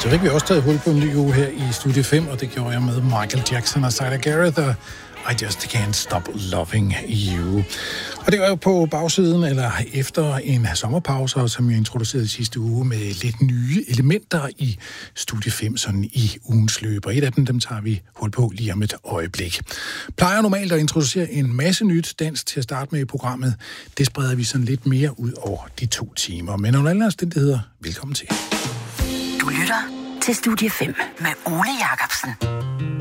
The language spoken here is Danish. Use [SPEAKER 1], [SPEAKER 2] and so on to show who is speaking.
[SPEAKER 1] Så fik vi også taget hul på en ny uge her i Studie 5, og det gjorde jeg med Michael Jackson og Sylar Gareth og I Just Can't Stop Loving You. Og det var jo på bagsiden, eller efter en sommerpause, som jeg introducerede sidste uge med lidt nye elementer i Studie 5, sådan i ugens løb. Og et af dem tager vi hul på lige om et øjeblik. Plejer normalt at introducere en masse nyt dans til at starte med i programmet. Det spreder vi sådan lidt mere ud over de 2 timer. Men under alle omstændigheder, velkommen til.
[SPEAKER 2] Du lytter til Studie 5 med Ole Jacobsen.